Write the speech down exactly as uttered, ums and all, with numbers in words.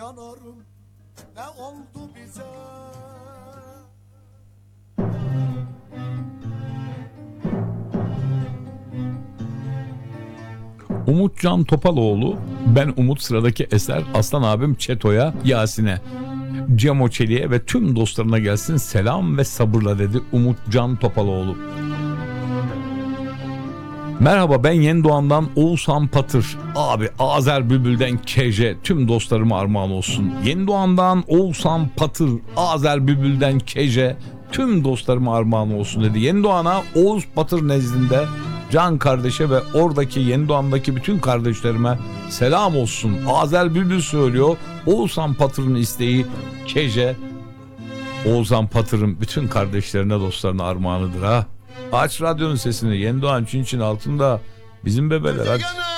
yanarım, ne oldu bize? Umutcan Topaloğlu, ben Umut, sıradaki eser Aslan abim Çeto'ya, Yasin'e, Cemo Çelik'e ve tüm dostlarına gelsin selam ve sabırla dedi Umutcan Topaloğlu. Merhaba, ben Yeni Doğan'dan Oğuzhan Patır. Abi Azer Bülbül'den Keje, tüm dostlarıma armağan olsun. Yeni Doğan'dan Oğuzhan Patır, Azer Bülbül'den Keje, tüm dostlarıma armağan olsun dedi. Yeni Doğan'a Oğuz Patır nezdinde Can kardeşe ve oradaki Yeni Doğan'daki bütün kardeşlerime selam olsun. Azer Bülbül söylüyor. Oğuzhan Patır'ın isteği Keje. Oğuzhan Patır'ın bütün kardeşlerine, dostlarına armağanıdır ha. Aç radyonun sesini, Yeni Doğan Çin Çin altında bizim bebeler aç.